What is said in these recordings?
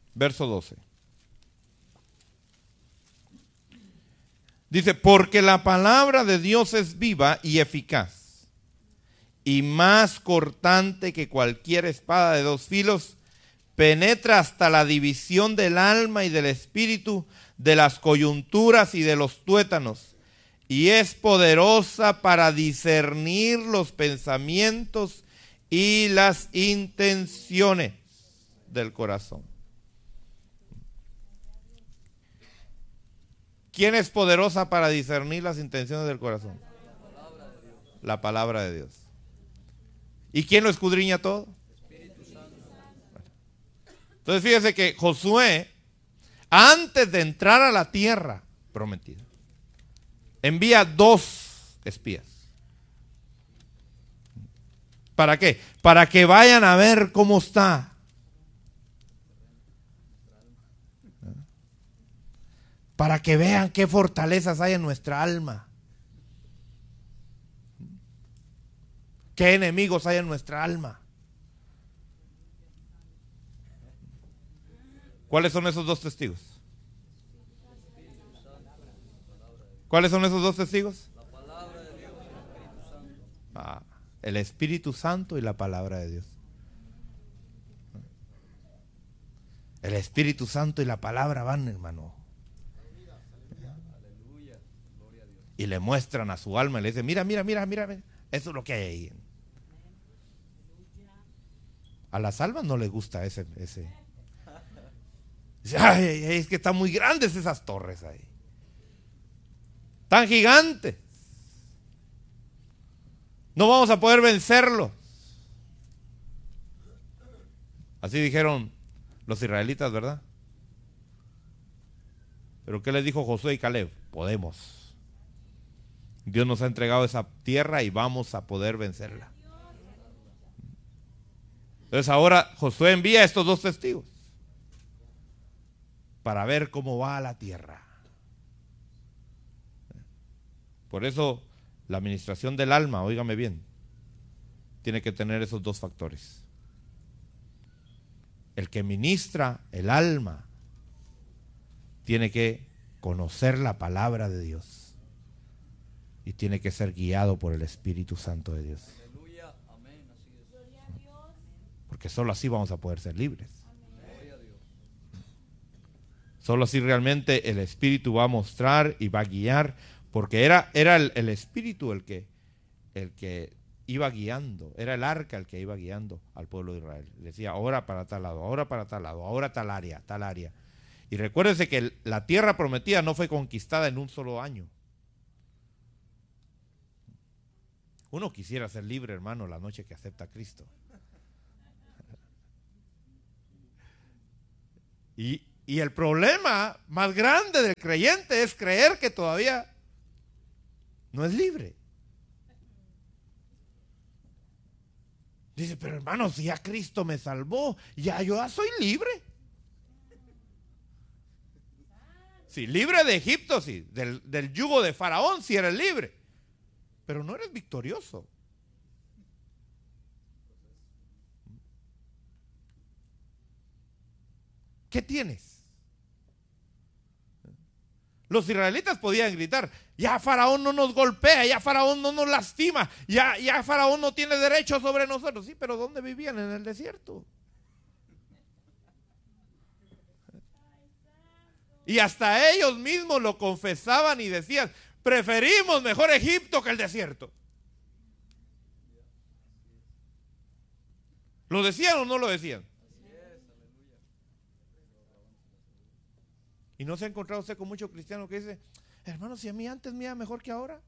verso 12. Dice, porque la palabra de Dios es viva y eficaz, y más cortante que cualquier espada de dos filos, penetra hasta la división del alma y del espíritu, de las coyunturas y de los tuétanos, y es poderosa para discernir los pensamientos y las intenciones del corazón. ¿Quién es poderosa para discernir las intenciones del corazón? La palabra de Dios. ¿Y quién lo escudriña todo? Entonces fíjese que Josué, antes de entrar a la tierra prometida, envía 2 espías. ¿Para qué? Para que vayan a ver cómo está. Para que vean qué fortalezas hay en nuestra alma. Qué enemigos hay en nuestra alma. ¿Cuáles son esos 2 testigos? ¿Cuáles son esos 2 testigos? La palabra de Dios y el Espíritu Santo. El Espíritu Santo y la palabra de Dios. El Espíritu Santo y la palabra van, hermano. Y le muestran a su alma y le dicen, mira, eso es lo que hay ahí. A las almas no les gusta ese. Ay, es que están muy grandes esas torres ahí. Tan gigantes. No vamos a poder vencerlos. Así dijeron los israelitas, ¿verdad? Pero ¿qué les dijo Josué y Caleb? Podemos. Dios nos ha entregado esa tierra y vamos a poder vencerla. Entonces ahora Josué envía a estos 2 testigos para ver cómo va la tierra. Por eso la administración del alma, óigame bien, tiene que tener esos 2 factores. El que ministra el alma tiene que conocer la palabra de Dios. Y tiene que ser guiado por el Espíritu Santo de Dios. Aleluya, amén, así es. Porque solo así vamos a poder ser libres. Solo así realmente el Espíritu va a mostrar y va a guiar. Porque era el Espíritu el que iba guiando. Era el arca el que iba guiando al pueblo de Israel. Le decía, ahora para tal lado, ahora para tal lado, ahora tal área, tal área. Y recuérdense que la tierra prometida no fue conquistada en un solo año. Uno quisiera ser libre, hermano, la noche que acepta a Cristo. Y el problema más grande del creyente es creer que todavía no es libre. Dice, pero hermano, si ya Cristo me salvó, ya yo ya soy libre. Sí, libre de Egipto, sí, del yugo de Faraón, sí eres libre. Pero no eres victorioso. ¿Qué tienes? Los israelitas podían gritar, ya Faraón no nos golpea, ya Faraón no nos lastima, ya Faraón no tiene derecho sobre nosotros. Sí, pero ¿dónde vivían? En el desierto. Y hasta ellos mismos lo confesaban y decían, preferimos mejor Egipto que el desierto. ¿Lo decían o no lo decían? Y no se ha encontrado usted con muchos cristianos que dicen, hermano, si a mí antes me iba mejor que ahora.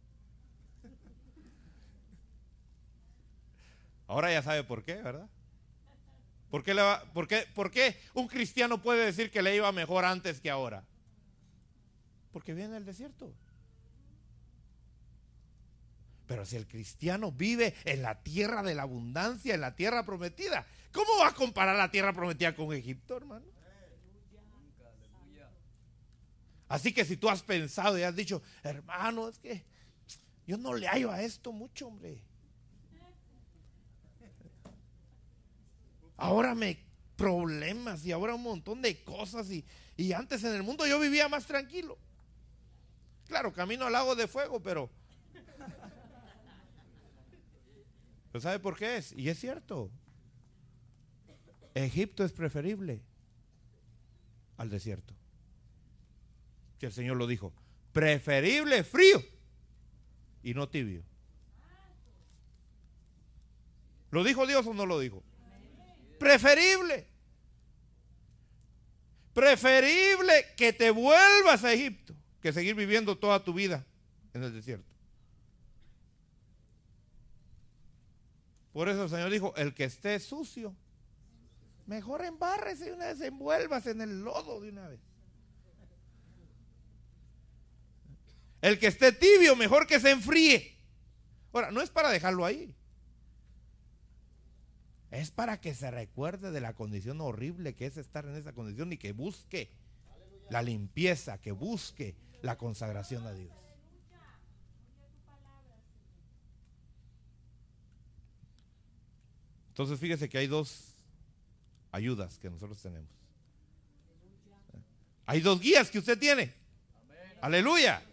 Ahora ya sabe por qué, ¿verdad? ¿Por qué un cristiano puede decir que le iba mejor antes que ahora? Porque viene del desierto. Pero si el cristiano vive en la tierra de la abundancia, en la tierra prometida, ¿cómo va a comparar la tierra prometida con Egipto, hermano? Así que si tú has pensado y has dicho, hermano, es que yo no le hallo a esto mucho, hombre. Ahora me problemas y ahora un montón de cosas y antes en el mundo yo vivía más tranquilo. Claro, camino al lago de fuego, pero ¿sabe por qué es? Y es cierto. Egipto es preferible al desierto. Que el Señor lo dijo. Preferible frío y no tibio. ¿Lo dijo Dios o no lo dijo? Preferible. Preferible que te vuelvas a Egipto que seguir viviendo toda tu vida en el desierto. Por eso el Señor dijo, el que esté sucio, mejor embárrese de una vez, envuélvase en el lodo de una vez. El que esté tibio, mejor que se enfríe. Ahora, no es para dejarlo ahí. Es para que se recuerde de la condición horrible que es estar en esa condición y que busque la limpieza, que busque la consagración a Dios. Entonces fíjese que hay dos ayudas que nosotros tenemos. Hay dos guías que usted tiene. Aleluya.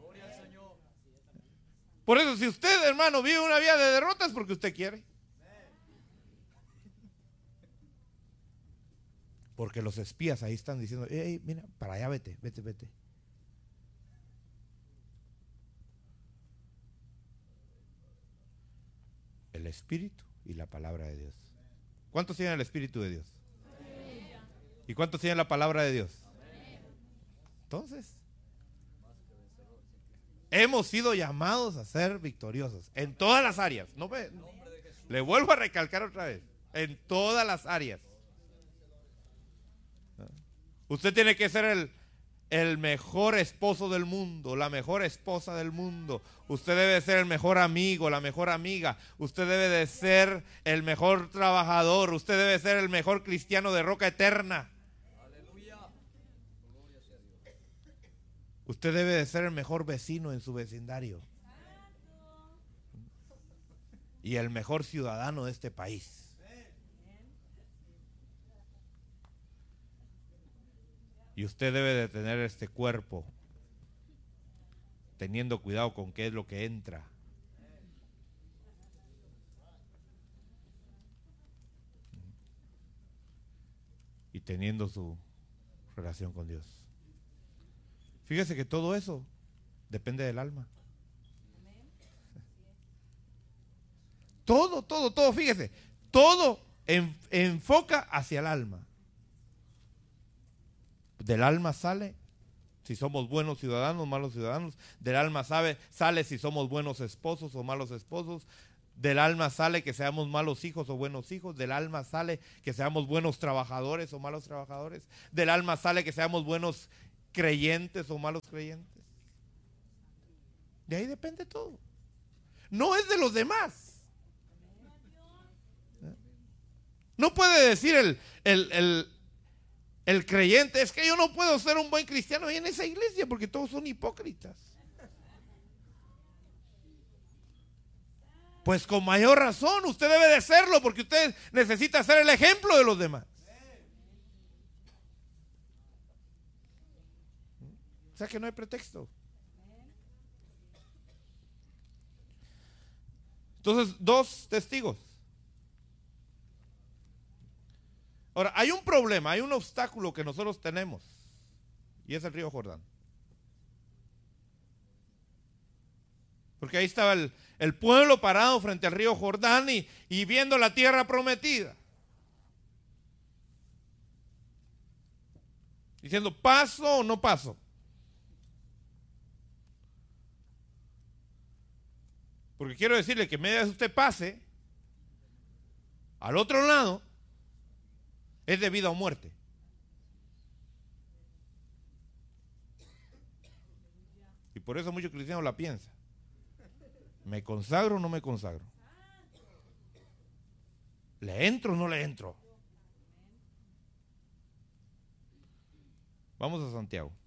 Por eso si usted, hermano, vive una vida de derrotas, porque usted quiere. Porque los espías ahí están diciendo, hey, mira, para allá vete. El Espíritu y la palabra de Dios. ¿Cuántos tienen el Espíritu de Dios? ¿Y cuántos tienen la palabra de Dios? Entonces, hemos sido llamados a ser victoriosos en todas las áreas. ¿No ve? Le vuelvo a recalcar otra vez. En todas las áreas. Usted tiene que ser el mejor esposo del mundo, la mejor esposa del mundo. Usted debe ser el mejor amigo, la mejor amiga. Usted debe de ser el mejor trabajador. Usted debe ser el mejor cristiano de roca eterna. Aleluya. Usted debe de ser el mejor vecino en su vecindario. Y el mejor ciudadano de este país. Y usted debe de tener este cuerpo teniendo cuidado con qué es lo que entra. Y teniendo su relación con Dios. Fíjese que todo eso depende del alma. Todo, fíjese. Todo enfoca hacia el alma. Del alma sale si somos buenos ciudadanos, malos ciudadanos. Del alma sale si somos buenos esposos o malos esposos. Del alma sale que seamos malos hijos o buenos hijos. Del alma sale que seamos buenos trabajadores o malos trabajadores. Del alma sale que seamos buenos creyentes o malos creyentes. De ahí depende todo. No es de los demás. No puede decir el creyente, es que yo no puedo ser un buen cristiano ahí en esa iglesia porque todos son hipócritas. Pues con mayor razón usted debe de serlo porque usted necesita ser el ejemplo de los demás. O sea que no hay pretexto. Entonces, dos testigos. Ahora, hay un problema, hay un obstáculo que nosotros tenemos y es el río Jordán. Porque ahí estaba el pueblo parado frente al río Jordán y viendo la tierra prometida. Diciendo, ¿paso o no paso? Porque quiero decirle que media vez usted pase al otro lado, es de vida o muerte. Y por eso muchos cristianos la piensan. ¿Me consagro o no me consagro? ¿Le entro o no le entro? Vamos a Santiago.